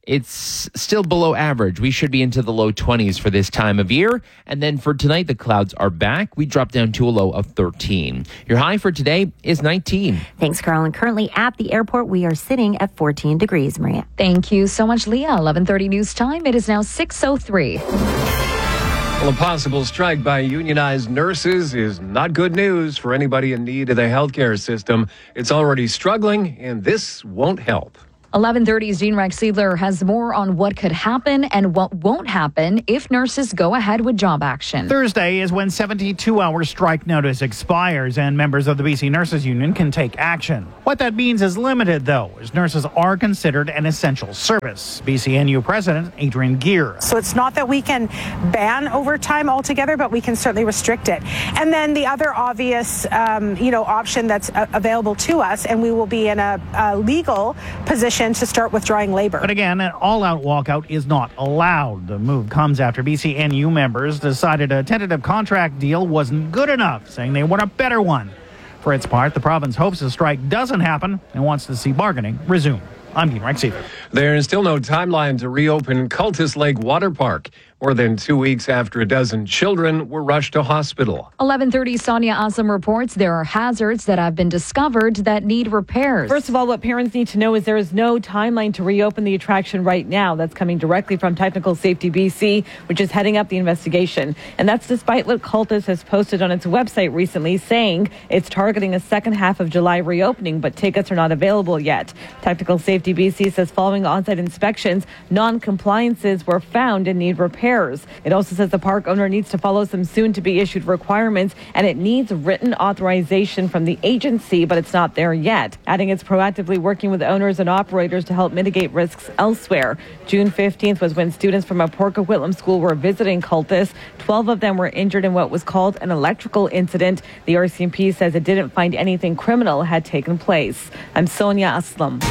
It's still below average. We should be into the low twenties for this time of year. And then for tonight, the clouds are back. We drop down to a low of thirteen. Your high for today is nineteen. Thanks, Carl. And currently at the airport, we are sitting at fourteen degrees, Maria. Thank you so much, Leah. eleven thirty news time. It is now six oh three. Well, a possible strike by unionized nurses is not good news for anybody in need of the healthcare system. It's already struggling, and this won't help. eleven thirty's Dean Rex Seidler has more on what could happen and what won't happen if nurses go ahead with job action. Thursday is when seventy-two hour strike notice expires and members of the B C Nurses Union can take action. What that means is limited, though, as nurses are considered an essential service. B C N U President Adrian Gear. So it's not that we can ban overtime altogether, but we can certainly restrict it. And then the other obvious, um, you know, option that's uh, available to us, and we will be in a, a legal position to start withdrawing labor. But again, an all-out walkout is not allowed. The move comes after B C N U members decided a tentative contract deal wasn't good enough, saying they want a better one. For its part, the province hopes the strike doesn't happen and wants to see bargaining resume. I'm Dean Rex Seidler. There is still no timeline to reopen Cultus Lake Water Park, more than two weeks after a dozen children were rushed to hospital. eleven thirty, Sonia Assam reports there are hazards that have been discovered that need repairs. First of all, what parents need to know is there is no timeline to reopen the attraction right now. That's coming directly from Technical Safety B C, which is heading up the investigation. And that's despite what Cultus has posted on its website recently, saying it's targeting a second half of July reopening, but tickets are not available yet. Technical Safety B C says following on-site inspections, non-compliances were found and need repairs. It also says the park owner needs to follow some soon-to-be-issued requirements, and it needs written authorization from the agency, but it's not there yet. Adding it's proactively working with owners and operators to help mitigate risks elsewhere. June fifteenth was when students from a Port Coquitlam school were visiting Cultus. Twelve of them were injured in what was called an electrical incident. The R C M P says it didn't find anything criminal had taken place. I'm Sonia Aslam.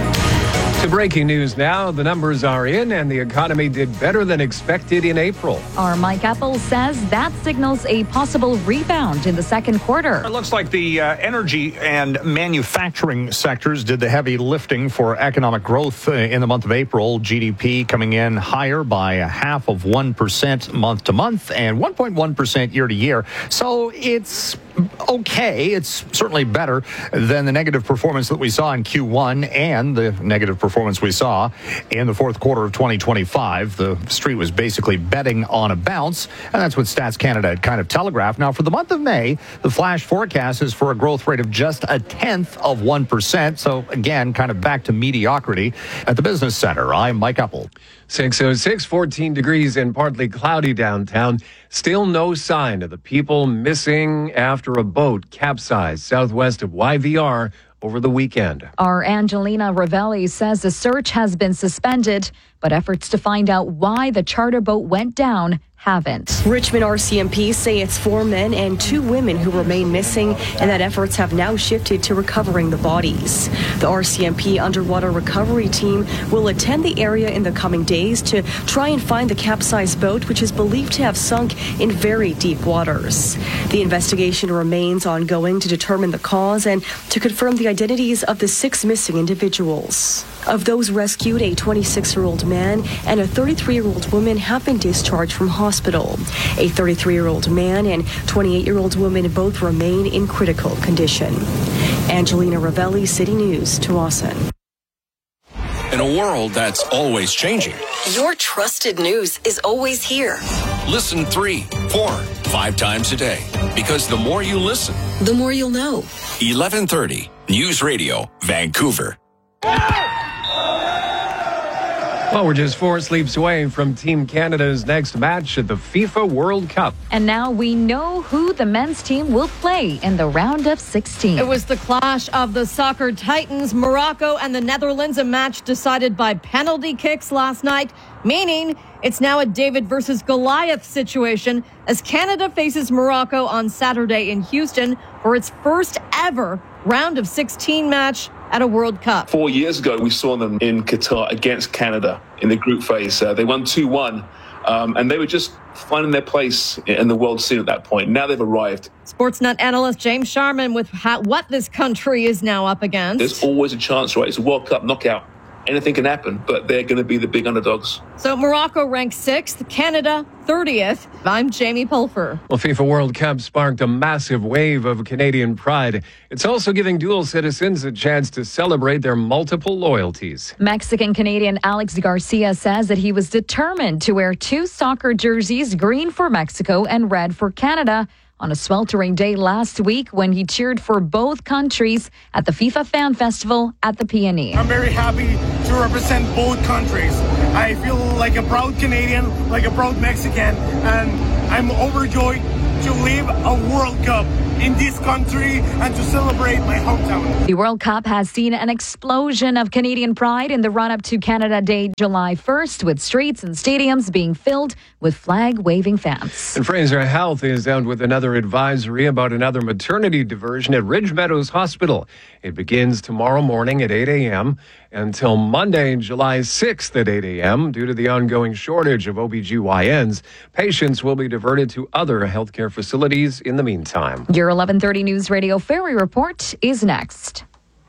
To breaking news now, the numbers are in and the economy did better than expected in April. Our Mike Apple says that signals a possible rebound in the second quarter. It looks like the uh, energy and manufacturing sectors did the heavy lifting for economic growth uh, in the month of April. G D P coming in higher by a half of one percent month to month and one point one percent year to year. So it's okay. It's certainly better than the negative performance that we saw in Q one and the negative performance we saw in the fourth quarter of twenty twenty-five. The street was basically betting on a bounce, and that's what Stats Canada had kind of telegraphed. Now, for the month of May, the flash forecast is for a growth rate of just a tenth of one percent. So, again, kind of back to mediocrity at the Business Center. I'm Mike Apple. six oh six, fourteen degrees and partly cloudy downtown. Still no sign of the people missing after a boat capsized southwest of Y V R over the weekend. Our Angelina Ravelli says the search has been suspended, but efforts to find out why the charter boat went down haven't. Richmond R C M P say it's four men and two women who remain missing, and that efforts have now shifted to recovering the bodies. The R C M P underwater recovery team will attend the area in the coming days to try and find the capsized boat, which is believed to have sunk in very deep waters. The investigation remains ongoing to determine the cause and to confirm the identities of the six missing individuals. Of those rescued, a twenty-six-year-old man and a thirty-three-year-old woman have been discharged from hospital. A thirty-three-year-old man and twenty-eight-year-old woman both remain in critical condition. Angelina Ravelli, City News, Tawasin. In a world that's always changing, Your trusted news is always here. listen three, four, five times a day. Because the more you listen, The more you'll know. eleven thirty News Radio, Vancouver. Well, we're just four sleeps away from Team Canada's next match at the FIFA World Cup. And now we know who the men's team will play in the round of sixteen. It was the clash of the soccer titans, Morocco and the Netherlands, a match decided by penalty kicks last night, meaning it's now a David versus Goliath situation as Canada faces Morocco on Saturday in Houston for its first ever round of sixteen match at a World Cup. Four years ago, we saw them in Qatar against Canada in the group phase. Uh, they won two one, um, and they were just finding their place in the world scene at that point. Now they've arrived. Sportsnet analyst James Sharman with how, what this country is now up against. There's always a chance, right? It's a World Cup knockout. Anything can happen, but they're going to be the big underdogs. So Morocco ranked sixth, Canada thirtieth. I'm Jamie Pulfer. Well, FIFA World Cup sparked a massive wave of Canadian pride. It's also giving dual citizens a chance to celebrate their multiple loyalties. Mexican-Canadian Alex Garcia says that he was determined to wear two soccer jerseys, green for Mexico and red for Canada, on a sweltering day last week when he cheered for both countries at the FIFA Fan Festival at the P N E. I'm very happy to represent both countries. I feel like a proud Canadian, like a proud Mexican, and I'm overjoyed to live a World Cup in this country and to celebrate my hometown. The World Cup has seen an explosion of Canadian pride in the run-up to Canada Day July first, with streets and stadiums being filled with flag-waving fans. And Fraser Health is out with another advisory about another maternity diversion at Ridge Meadows Hospital. It begins tomorrow morning at eight a.m. until Monday, July sixth at eight a.m. Due to the ongoing shortage of O B G Y Ns, patients will be diverted to other healthcare facilities in the meantime. Your eleven thirty News Radio Ferry Report is next.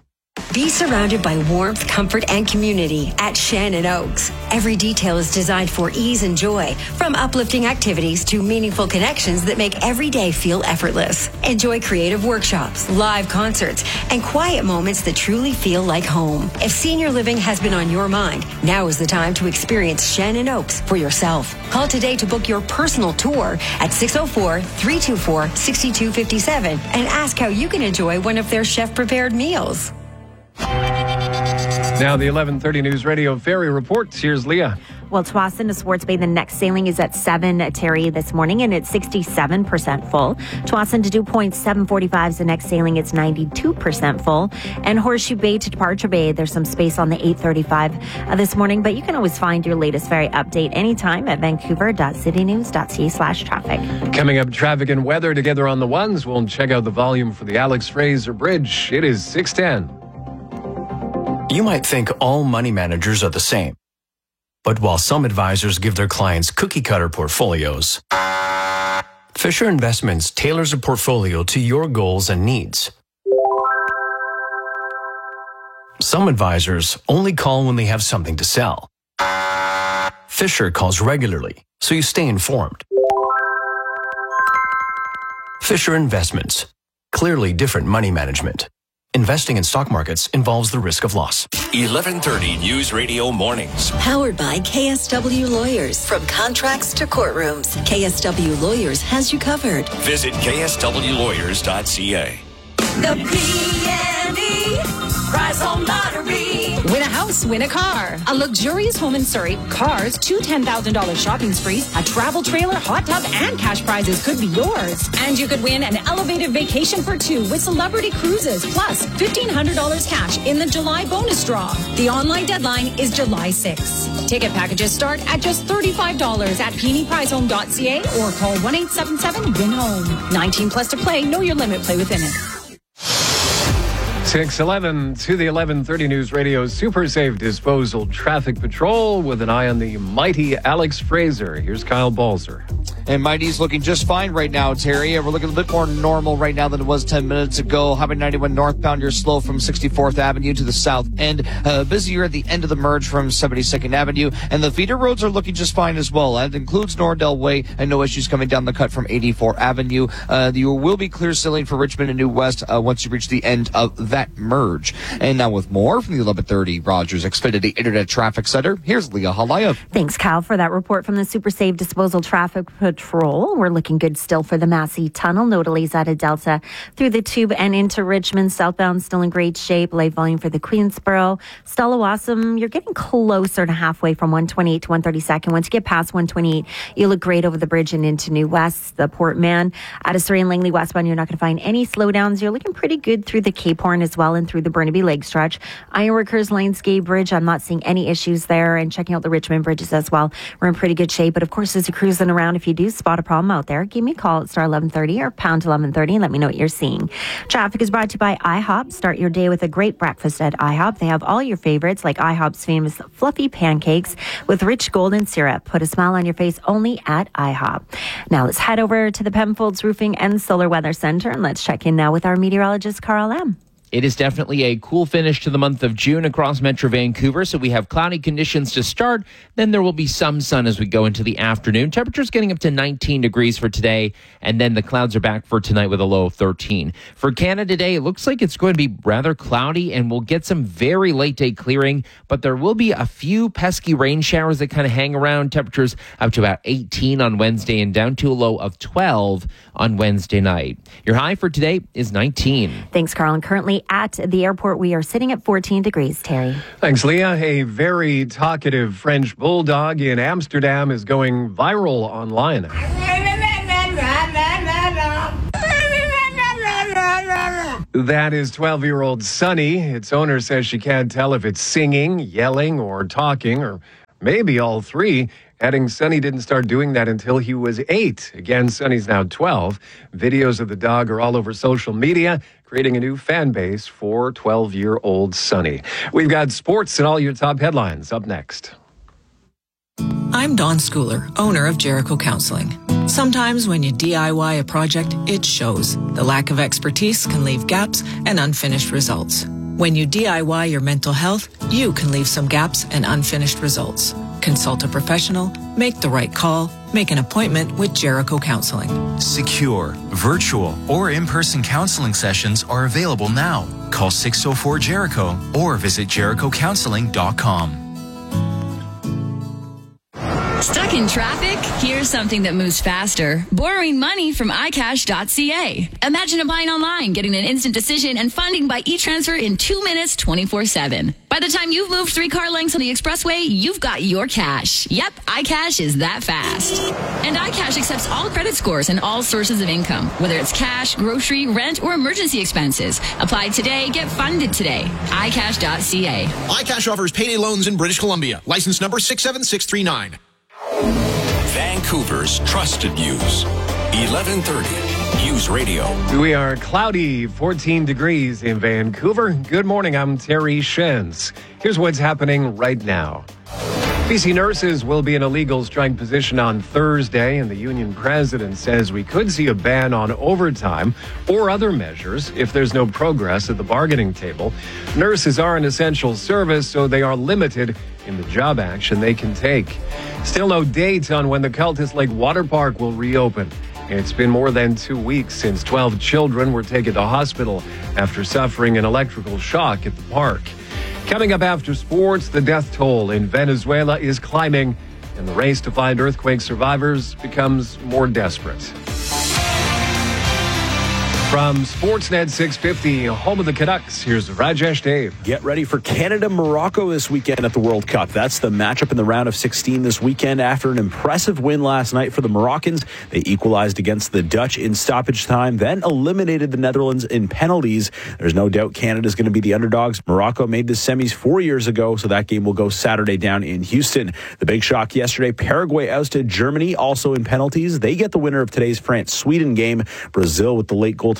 Be surrounded by warmth, comfort, and community at Shannon Oaks. Every detail is designed for ease and joy, from uplifting activities to meaningful connections that make every day feel effortless. Enjoy creative workshops, live concerts, and quiet moments that truly feel like home. If senior living has been on your mind, now is the time to experience Shannon Oaks for yourself. Call today to book your personal tour at six oh four, three two four, six two five seven and ask how you can enjoy one of their chef-prepared meals. Now the eleven thirty News Radio Ferry Report. Here's Leah. Well, Tsawwassen to Swartz Bay, the next sailing is at seven, Terry, this morning, and it's sixty-seven percent full. Tsawwassen to Dew Point, seven forty-five is the next sailing. It's ninety-two percent full. And Horseshoe Bay to Departure Bay, there's some space on the eight thirty-five uh, this morning, but you can always find your latest ferry update anytime at vancouver.citynews.ca slash traffic. Coming up, traffic and weather together on the ones. We'll check out the volume for the Alex Fraser Bridge. It is six ten. You might think all money managers are the same. But while some advisors give their clients cookie-cutter portfolios, Fisher Investments tailors a portfolio to your goals and needs. Some advisors only call when they have something to sell. Fisher calls regularly, so you stay informed. Fisher Investments. Clearly different money management. Investing in stock markets involves the risk of loss. eleven thirty News Radio Mornings. Powered by K S W Lawyers. From contracts to courtrooms, K S W Lawyers has you covered. Visit K S W lawyers dot c a. The P and E Prize Home Lottery. Win a house, win a car. A luxurious home in Surrey, cars, two ten thousand dollars shopping sprees, a travel trailer, hot tub, and cash prizes could be yours. And you could win an elevated vacation for two with Celebrity Cruises, plus fifteen hundred dollars cash in the July bonus draw. The online deadline is July sixth. Ticket packages start at just thirty-five dollars at peony prize home dot c a or call one eight seven seven win home. nineteen plus to play. Know your limit. Play within it. six eleven to the eleven thirty News Radio Super Safe Disposal Traffic Patrol with an eye on the mighty Alex Fraser. Here's Kyle Balzer. And Mighty's looking just fine right now, Terry. We're looking a bit more normal right now than it was ten minutes ago. Highway ninety-one northbound, you're slow from sixty-fourth Avenue to the south end. Uh, busier at the end of the merge from seventy-second Avenue. And the feeder roads are looking just fine as well. That includes Nordell Way and no issues coming down the cut from eighty-fourth Avenue. Uh, you will be clear sailing for Richmond and New West uh, once you reach the end of that merge. And now with more from the eleven thirty Rogers Xfinity Internet Traffic Center, here's Leah Halayev. Thanks, Kyle, for that report from the Super Safe Disposal Traffic Patrol. We're looking good still for the Massey Tunnel. No delays out of Delta through the Tube and into Richmond. Southbound still in great shape. Light volume for the Queensboro. Stella-Wassam, you're getting closer to halfway from one twenty-eight to one thirty-second. Once you get past one twenty-eight, you look great over the bridge and into New West. The Port Man, out of Surrey and Langley westbound, you're not going to find any slowdowns. You're looking pretty good through the Cape Horn as well and through the Burnaby Lake stretch. Ironworkers, Lionsgate Bridge, I'm not seeing any issues there. And checking out the Richmond bridges as well, we're in pretty good shape. But of course, as you're cruising around, if you do spot a problem out there, give me a call at star eleven thirty or pound eleven thirty and let me know what you're seeing. Traffic is brought to you by IHOP. Start your day with a great breakfast at IHOP. They have all your favorites like IHOP's famous fluffy pancakes with rich golden syrup. Put a smile on your face only at IHOP. Now let's head over to the Penfolds Roofing and Solar Weather Center and let's check in now with our meteorologist, Carl M. It is definitely a cool finish to the month of June across Metro Vancouver. So we have cloudy conditions to start. Then there will be some sun as we go into the afternoon. Temperatures getting up to nineteen degrees for today. And then the clouds are back for tonight with a low of thirteen. For Canada today, it looks like it's going to be rather cloudy and we'll get some very late day clearing. But there will be a few pesky rain showers that kind of hang around. Temperatures up to about eighteen on Wednesday and down to a low of twelve on Wednesday night. Your high for today is nineteen. Thanks, Carl. And currently at the airport, we are sitting at fourteen degrees, Terry. Thanks, Leah. A very talkative French bulldog in Amsterdam is going viral online. That is twelve-year-old Sunny. Its owner says she can't tell if it's singing, yelling, or talking, or maybe all three. Adding Sunny didn't start doing that until he was eight. Again, Sunny's now twelve. Videos of the dog are all over social media, creating a new fan base for twelve-year-old Sunny. We've got sports and all your top headlines up next. I'm Dawn Schooler, owner of Jericho Counseling. Sometimes when you D I Y a project, it shows. The lack of expertise can leave gaps and unfinished results. When you D I Y your mental health, you can leave some gaps and unfinished results. Consult a professional, make the right call, make an appointment with Jericho Counseling. Secure, virtual, or in-person counseling sessions are available now. Call six oh four Jericho or visit jericho counseling dot com. Stuck in traffic? Here's something that moves faster. Borrowing money from i cash dot c a. Imagine applying online, getting an instant decision, and funding by e-transfer in two minutes, twenty-four seven. By the time you've moved three car lengths on the expressway, you've got your cash. Yep, iCash is that fast. And iCash accepts all credit scores and all sources of income, whether it's cash, grocery, rent, or emergency expenses. Apply today, get funded today. i cash dot c a. iCash offers payday loans in British Columbia. License number six seven six three nine. Vancouver's trusted news. eleven thirty News Radio. We are cloudy, fourteen degrees in Vancouver. Good morning, I'm Terry Shens. Here's what's happening right now. B C nurses will be in a legal strike position on Thursday, and the union president says we could see a ban on overtime or other measures if there's no progress at the bargaining table. Nurses are an essential service, so they are limited in the job action they can take. Still no date on when the Cultus Lake Water Park will reopen. It's been more than two weeks since twelve children were taken to hospital after suffering an electrical shock at the park. Coming up after sports, the death toll in Venezuela is climbing, and the race to find earthquake survivors becomes more desperate. From Sportsnet six fifty, home of the Canucks, here's Rajesh Dave. Get ready for Canada-Morocco this weekend at the World Cup. That's the matchup in the round of sixteen this weekend. After an impressive win last night for the Moroccans, they equalized against the Dutch in stoppage time, then eliminated the Netherlands in penalties. There's no doubt Canada's going to be the underdogs. Morocco made the semis four years ago, so that game will go Saturday down in Houston. The big shock yesterday, Paraguay ousted Germany, also in penalties. They get the winner of today's France-Sweden game. Brazil, with the late goal to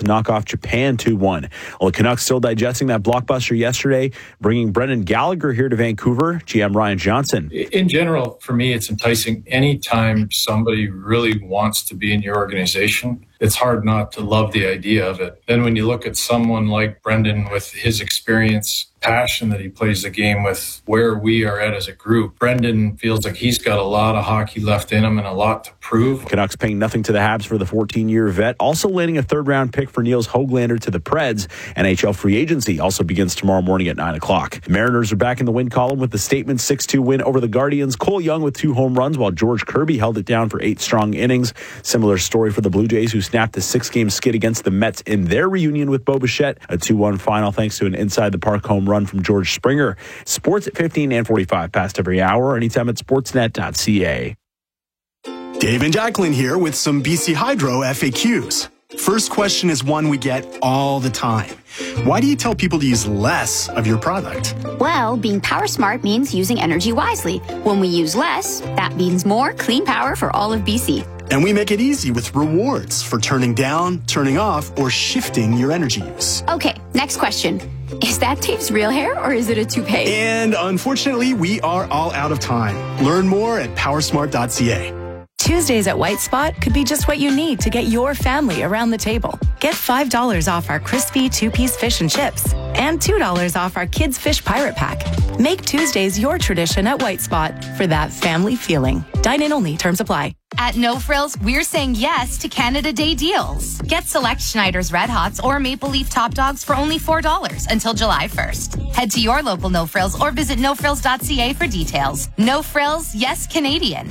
to knock off Japan two one. Well, the Canucks still digesting that blockbuster yesterday, bringing Brendan Gallagher here to Vancouver. G M Ryan Johnson. In general, for me, it's enticing. Anytime somebody really wants to be in your organization, it's hard not to love the idea of it. Then when you look at someone like Brendan with his experience, passion that he plays the game with, where we are at as a group, Brendan feels like he's got a lot of hockey left in him and a lot to prove. Canucks paying nothing to the Habs for the fourteen-year vet, also landing a third-round pick for Niels Höglander to the Preds. N H L free agency also begins tomorrow morning at nine o'clock. The Mariners are back in the win column with the statement six two win over the Guardians. Cole Young with two home runs, while George Kirby held it down for eight strong innings. Similar story for the Blue Jays, who snapped a six-game skid against the Mets in their reunion with Bo Bichette. A two one final thanks to an inside-the-park home run from George Springer. Sports at fifteen and forty-five past every hour, anytime at sportsnet dot c a. Dave and Jacqueline here with some B C Hydro F A Qs. First question is one we get all the time. Why do you tell people to use less of your product? Well, being power smart means using energy wisely. When we use less, that means more clean power for all of B C. And we make it easy with rewards for turning down, turning off, or shifting your energy use. Okay, next question. Is that Dave's real hair or is it a toupee? And unfortunately, we are all out of time. Learn more at powersmart dot c a. Tuesdays at White Spot could be just what you need to get your family around the table. Get five dollars off our crispy two-piece fish and chips and two dollars off our Kids Fish Pirate Pack. Make Tuesdays your tradition at White Spot for that family feeling. Dine-in only. Terms apply. At No Frills, we're saying yes to Canada Day deals. Get select Schneider's Red Hots or Maple Leaf Top Dogs for only four dollars until July first. Head to your local No Frills or visit no frills dot c a for details. No Frills, yes Canadian.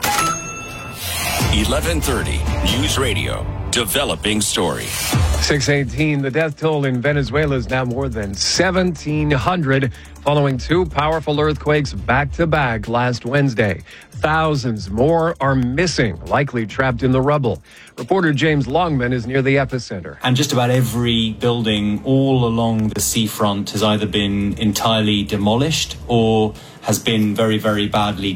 eleven thirty News Radio. Developing story. six eighteen, the death toll in Venezuela is now more than seventeen hundred following two powerful earthquakes back-to-back last Wednesday. Thousands more are missing, likely trapped in the rubble. Reporter James Longman is near the epicenter. And just about every building all along the seafront has either been entirely demolished or has been very, very badly